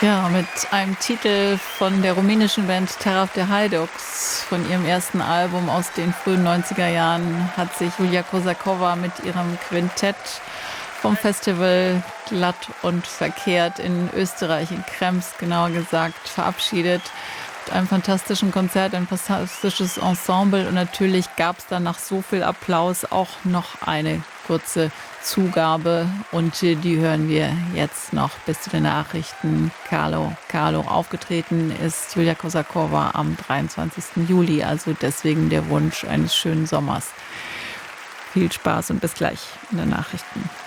Ja, mit einem Titel von der rumänischen Band Terra of the Hajdux. Von ihrem ersten Album aus den frühen 90er Jahren hat sich Julia Kosakowa mit ihrem Quintett vom Festival Glatt und Verkehrt in Österreich, in Krems genauer gesagt, verabschiedet. Mit einem fantastischen Konzert, ein fantastisches Ensemble, und natürlich gab es dann nach so viel Applaus auch noch eine kurze Zugabe, und die hören wir jetzt noch bis zu den Nachrichten. Carlo. Aufgetreten ist Julia Kosakowa am 23. Juli, also deswegen der Wunsch eines schönen Sommers. Viel Spaß und bis gleich in den Nachrichten.